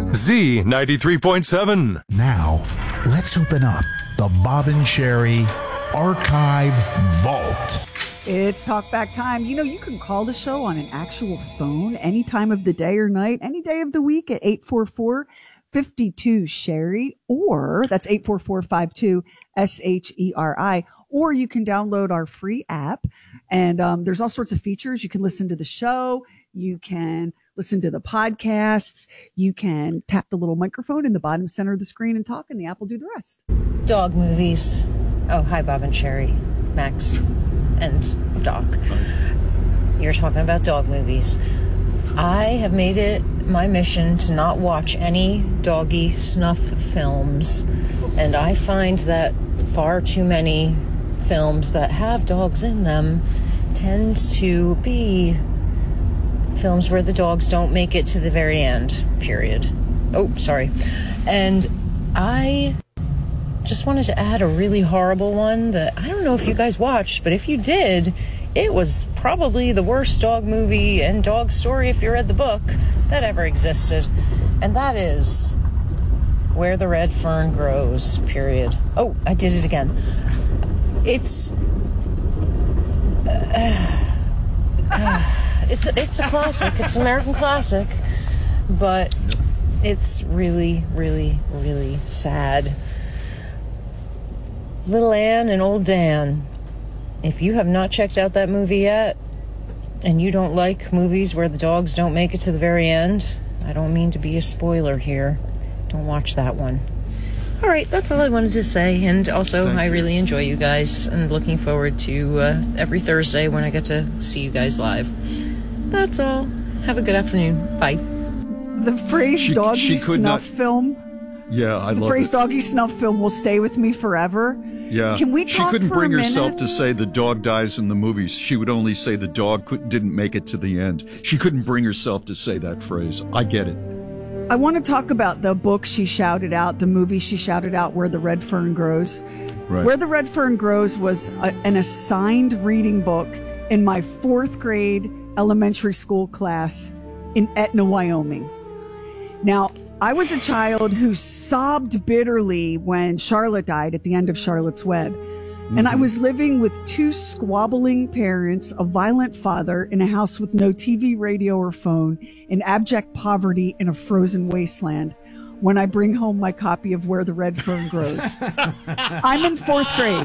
Z93.7. Now, let's open up the Bob and Sheri Archive Vault. It's talkback time. You know, you can call the show on an actual phone any time of the day or night, any day of the week at 844-52-SHERI, or that's 844-52-SHERI, or you can download our free app, and there's all sorts of features. You can listen to the show. You can listen to the podcasts. You can tap the little microphone in the bottom center of the screen and talk, and the app will do the rest. Dog movies. Oh, hi, Bob and Sheri, Max, and Doc. You're talking about dog movies. I have made it my mission to not watch any doggy snuff films, and I find that far too many films that have dogs in them tend to be films where the dogs don't make it to the very end, period. Oh, sorry. And I just wanted to add a really horrible one that I don't know if you guys watched, but if you did, it was probably the worst dog movie and dog story, if you read the book, that ever existed. And that is Where the Red Fern Grows, period. Oh, I did it again. It's it's a classic. It's an American classic, but it's really, really, really sad. Little Ann and Old Dan. If you have not checked out that movie yet, and you don't like movies where the dogs don't make it to the very end, I don't mean to be a spoiler here. Don't watch that one. All right, that's all I wanted to say. And also, I really enjoy you guys and looking forward to every Thursday when I get to see you guys live. That's all. Have a good afternoon. Bye. The phrase doggy snuff film. Yeah, I love it. The phrase doggy snuff film will stay with me forever. Yeah. Can we talk She couldn't for bring a herself minute? to say the dog dies in the movies. She would only say the dog didn't make it to the end. She couldn't bring herself to say that phrase. I get it. I want to talk about the book she shouted out, the movie she shouted out, Where the Red Fern Grows. Right. Where the Red Fern Grows was an assigned reading book in my 4th grade elementary school class in Etna, Wyoming. Now, I was a child who sobbed bitterly when Charlotte died at the end of Charlotte's Web. And I was living with 2 squabbling parents, a violent father, in a house with no TV, radio, or phone, in abject poverty in a frozen wasteland, when I bring home my copy of Where the Red Fern Grows. I'm in 4th grade.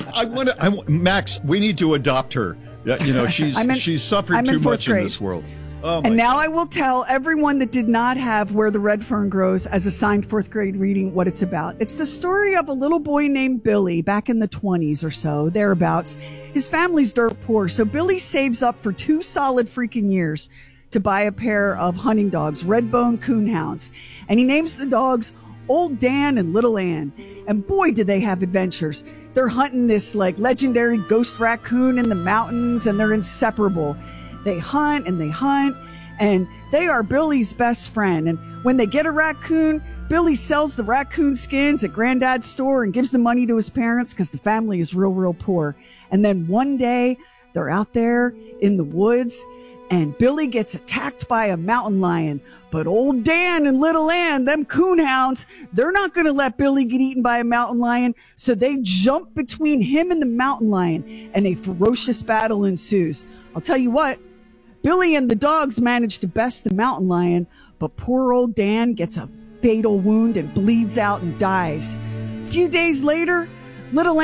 Max, we need to adopt her. You know, she's suffered too much in this world. Oh, and now I will tell everyone that did not have Where the Red Fern Grows as assigned 4th grade reading what it's about. It's the story of a little boy named Billy back in the 20s or so, thereabouts. His family's dirt poor, so Billy saves up for 2 solid freaking years to buy a pair of hunting dogs, Redbone Coonhounds. And he names the dogs Old Dan and Little Ann. And boy, did they have adventures. They're hunting this like legendary ghost raccoon in the mountains, and they're inseparable. They hunt, and they are Billy's best friend. And when they get a raccoon, Billy sells the raccoon skins at Granddad's store and gives the money to his parents because the family is real, real poor. And then one day, they're out there in the woods, and Billy gets attacked by a mountain lion. But Old Dan and Little Ann, them coonhounds, they're not going to let Billy get eaten by a mountain lion. So they jump between him and the mountain lion, and a ferocious battle ensues. I'll tell you what, Billy and the dogs manage to best the mountain lion, but poor old Dan gets a fatal wound and bleeds out and dies. A few days later, Little